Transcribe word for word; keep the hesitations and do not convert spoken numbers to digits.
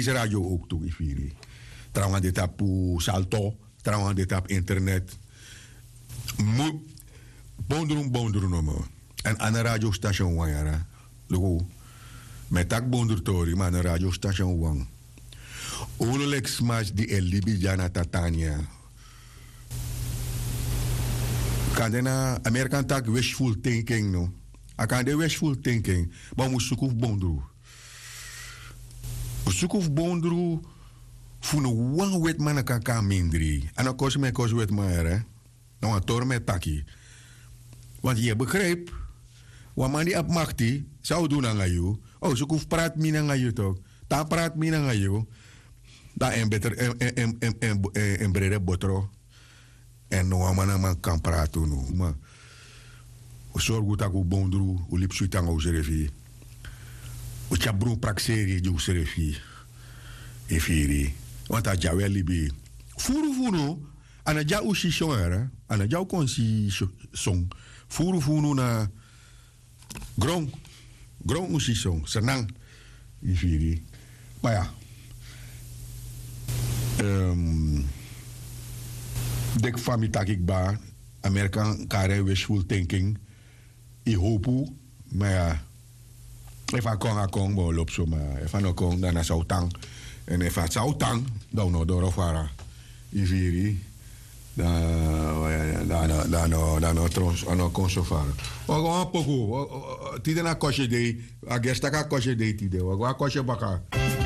deze radio ook toe, Ifiri. Trouwens, dit op Salto, trouwens, dit op internet. Moet, bondroom, bondroom, no. En aan een radiostation, wangara. Logo. Met tak bondrotori, maar een radiostation, wang. Ololex smash die el Libijana Tatania. Kan de na American tak wishful thinking, no? I kan de wishful thinking, maar moet zoeken of bondroom. Zoek of bondru voor een wang wet man kan kan mindri. En dan kost me kost wet man hè. Nou een tor met taki. Want je begrijpt, wat man die op machti zou doen aan jou. Oh, zoek of praat min aan jou toch. Dan praat min aan jou. Dan een beter en en en en en brede botro. En nou man man kan praten nu. Maar zorg goed dat u bondru, u lip suitang o zerevi. O chabru praxeri ju serefi efiri want a jawe libi furu funu ana ja ushi shongara ana ja konsi song furu funu na grong grong ushi song senang efiri maar ja um, dek fami takik ba American kare wishful thinking I hopu maar ja if I kon, I kon, maar loop zo maar. If I no kon, dan is het tang. En if I zou tang, dan no door of waar. Iviri, dan dan dan dan dan no trons, dan no kon zo ver. We gaan poco. Tiden na kosje dei, agesta ka kosje dei tiden. We gaan kosje baka.